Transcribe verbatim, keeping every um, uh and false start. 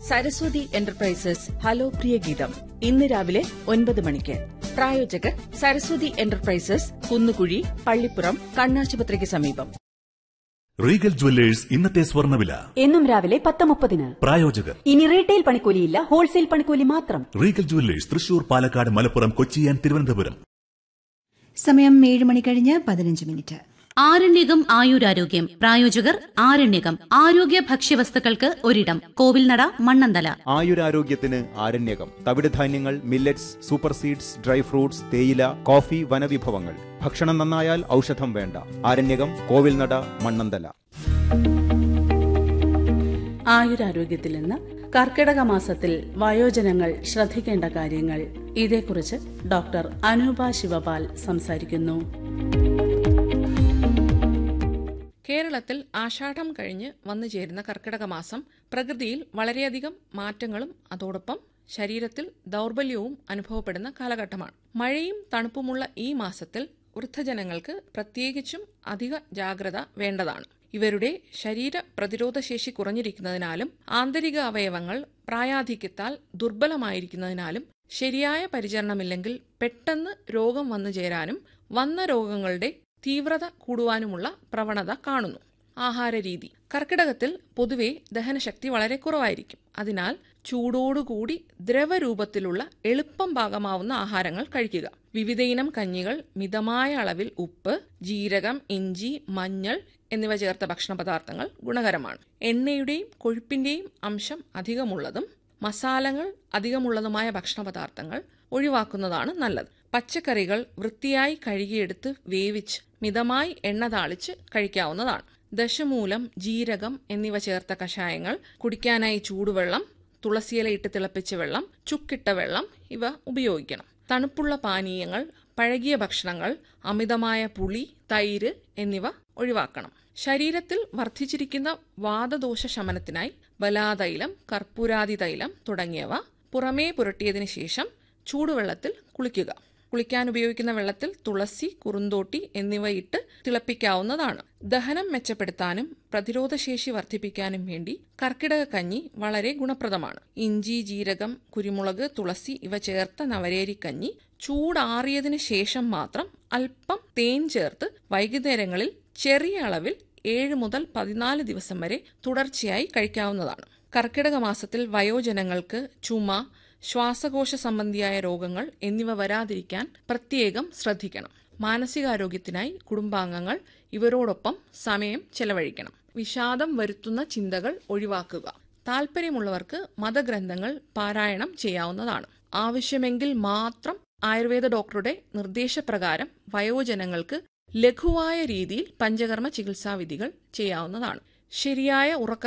Saraswati enterprises hello പ്രിയ ഗീതം ഇന്ന് രാവിലെ ഒൻപത് മണിക്ക്. പ്രായോജകർ സരസ്വതി എന്റർപ്രൈസസ്, കുന്നുകുഴി, പള്ളിപ്പുറം, കണ്ണാശുപത്രിക്ക് സമീപം. റീഗൽ ജുവല്ലേഴ്സ് ഇന്നത്തെ സ്വർണ്ണവില എന്നും രാവിലെ പത്ത് മുപ്പതിന്. പ്രായോജകർ ഇനി റീറ്റെയിൽ പണിക്കൂലിയില്ല, ഹോൾസെയിൽ പണിക്കൂലി മാത്രം. Regal jewellers Thrissur, Palakkad, Malappuram, Kochi and Thiruvananthapuram. സമയം ഏഴ് മണി കഴിഞ്ഞ് പതിനഞ്ച് മിനിറ്റ്. ആരണ്യകം ആയുരാരോഗ്യം പ്രായോജകർ ആരണ്യകം ആരോഗ്യ ഭക്ഷ്യവസ്തുക്കൾക്ക് ഒരിടം. Kovilnada, Mannanthala. ആയുരാരോഗ്യത്തിന് Aryanayakam. തവിടുധാന്യങ്ങൾ, millets, super seeds, dry fruits, തേയില, കോഫി, വനവിഭവങ്ങൾ. ഭക്ഷണം നന്നായാൽ ഔഷധം വേണ്ട. ആരണ്യകം, കോവിൽനട, മണ്ണന്തല. ആയുരാരോഗ്യത്തിൽ നിന്ന് കർക്കിടക മാസത്തിൽ വയോജനങ്ങൾ ശ്രദ്ധിക്കേണ്ട കാര്യങ്ങൾ, ഇതേക്കുറിച്ച് ഡോക്ടർ അനൂപ ശിവപാൽ സംസാരിക്കുന്നു. കേരളത്തിൽ ആഷാഢം കഴിഞ്ഞ് വന്നു ചേരുന്ന കർക്കിടക മാസം പ്രകൃതിയിൽ വളരെയധികം മാറ്റങ്ങളും അതോടൊപ്പം ശരീരത്തിൽ ദൗർബല്യവും അനുഭവപ്പെടുന്ന കാലഘട്ടമാണ്. മഴയും തണുപ്പുമുള്ള ഈ മാസത്തിൽ വൃദ്ധജനങ്ങൾക്ക് പ്രത്യേകിച്ചും അധിക ജാഗ്രത വേണ്ടതാണ്. ഇവരുടെ ശരീര പ്രതിരോധശേഷി കുറഞ്ഞിരിക്കുന്നതിനാലും ആന്തരിക അവയവങ്ങൾ പ്രായാധിക്യത്താൽ ദുർബലമായിരിക്കുന്നതിനാലും ശരിയായ പരിചരണമില്ലെങ്കിൽ പെട്ടെന്ന് രോഗം വന്നു ചേരാനും വന്ന രോഗങ്ങളുടെ തീവ്രത കൂടുവാനുമുള്ള പ്രവണത കാണുന്നു. ആഹാരരീതി. കർക്കിടകത്തിൽ പൊതുവെ ദഹനശക്തി വളരെ കുറവായിരിക്കും. അതിനാൽ ചൂടോടുകൂടി ദ്രവരൂപത്തിലുള്ള എളുപ്പം പാകമാവുന്ന ആഹാരങ്ങൾ കഴിക്കുക. വിവിധയിനം കഞ്ഞികൾ, മിതമായ അളവിൽ ഉപ്പ്, ജീരകം, ഇഞ്ചി, മഞ്ഞൾ എന്നിവ ചേർത്ത ഭക്ഷണ പദാർത്ഥങ്ങൾ ഗുണകരമാണ്. എണ്ണയുടെയും കൊഴുപ്പിന്റെയും അംശം അധികമുള്ളതും മസാലകൾ അധികമുള്ളതുമായ ഭക്ഷണ പദാർത്ഥങ്ങൾ ഒഴിവാക്കുന്നതാണ് നല്ലത്. പച്ചക്കറികൾ വൃത്തിയായി കഴുകിയെടുത്ത് വേവിച്ച് മിതമായി എണ്ണ താളിച്ച് കഴിക്കാവുന്നതാണ്. ദശമൂലം, ജീരകം എന്നിവ ചേർത്ത കഷായങ്ങൾ, കുടിക്കാനായി ചൂടുവെള്ളം, തുളസിയിലയിട്ട് തിളപ്പിച്ച വെള്ളം, ചുക്കിട്ട വെള്ളം ഇവ ഉപയോഗിക്കണം. തണുപ്പുള്ള പാനീയങ്ങൾ, പഴകിയ ഭക്ഷണങ്ങൾ, അമിതമായ പുളി, തൈര് എന്നിവ ഒഴിവാക്കണം. ശരീരത്തിൽ വർദ്ധിച്ചിരിക്കുന്ന വാതദോഷ ശമനത്തിനായി ബലാതൈലം, കർപ്പൂരാതി തൈലം തുടങ്ങിയവ പുറമേ പുരട്ടിയതിനു ശേഷം ചൂടുവെള്ളത്തിൽ കുളിക്കുക. കുളിക്കാൻ ഉപയോഗിക്കുന്ന വെള്ളത്തിൽ തുളസി, കുറുന്തോട്ടി എന്നിവ ഇട്ട് തിളപ്പിക്കാവുന്നതാണ്. ദഹനം മെച്ചപ്പെടുത്താനും പ്രതിരോധശേഷി വർദ്ധിപ്പിക്കാനും വേണ്ടി കർക്കിടക കഞ്ഞി വളരെ ഗുണപ്രദമാണ്. ഇഞ്ചി, ജീരകം, കുരുമുളക്, തുളസി ഇവ ചേർത്ത നവരേരിക്കഞ്ഞി ചൂടാറിയതിനു ശേഷം മാത്രം അല്പം തേൻ ചേർത്ത് വൈകുന്നേരങ്ങളിൽ ചെറിയ അളവിൽ ഏഴ് മുതൽ പതിനാല് ദിവസം വരെ തുടർച്ചയായി കഴിക്കാവുന്നതാണ്. കർക്കിടക മാസത്തിൽ വയോജനങ്ങൾക്ക് ചുമ, ശ്വാസകോശ സംബന്ധിയായ രോഗങ്ങൾ എന്നിവ വരാതിരിക്കാൻ പ്രത്യേകം ശ്രദ്ധിക്കണം. മാനസികാരോഗ്യത്തിനായി കുടുംബാംഗങ്ങൾ ഇവരോടൊപ്പം സമയം ചെലവഴിക്കണം. വിഷാദം വരുത്തുന്ന ചിന്തകൾ ഒഴിവാക്കുക. താല്പര്യമുള്ളവർക്ക് മതഗ്രന്ഥങ്ങൾ പാരായണം ചെയ്യാവുന്നതാണ്. ആവശ്യമെങ്കിൽ മാത്രം ആയുർവേദ ഡോക്ടറുടെ നിർദ്ദേശപ്രകാരം വയോജനങ്ങൾക്ക് ലഘുവായ രീതിയിൽ പഞ്ചകർമ്മ ചികിത്സാവിധികൾ ചെയ്യാവുന്നതാണ്. ശരിയായ ഉറക്ക